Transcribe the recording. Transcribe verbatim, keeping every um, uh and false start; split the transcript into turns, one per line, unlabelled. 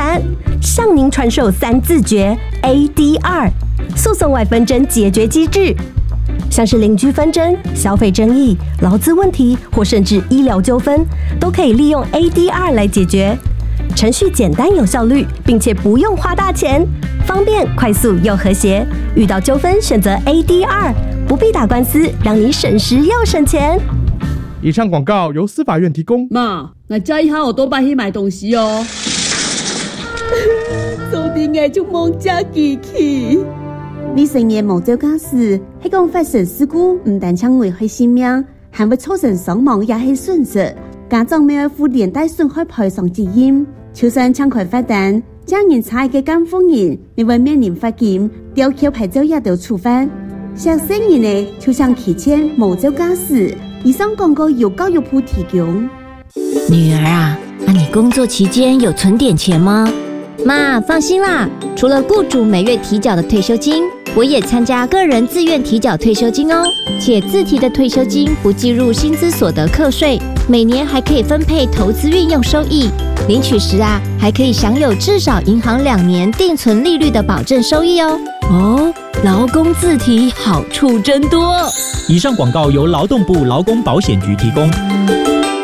单，向您传授三字诀 A D R 诉讼外纷争解决机制。像是邻居纷争、消费争议、劳资问题或甚至医疗纠纷，都可以利用 A D R 来解决。程序简单有效率，并且不用花大钱，方便、快速又和谐。遇到纠纷选择 A D R， 不必打官司，让你省时又省钱。
以上广告由司法院提供。
妈，那家以后我多摆去买东西哦。做定嘅就忙加机器。
未成年无做家事，迄讲发生事故，唔但将危害性命，还会造成伤亡，也系损失。家长要负连带损害赔偿责任。就算抢开罚单，将人差嘅监护人，你会面临罚金、吊销牌照也得处罚。像生人呢，就像提前无做家事。以上广告由教育部提供。
女儿啊，那你工作期间有存点钱吗？
妈，放心啦，除了雇主每月提缴的退休金，我也参加个人自愿提缴退休金哦。且自提的退休金不计入薪资所得课税，每年还可以分配投资运用收益。领取时啊，还可以享有至少银行两年定存利率的保证收益哦。
哦，劳工自提好处真多。
以上广告由劳动部劳工保险局提供。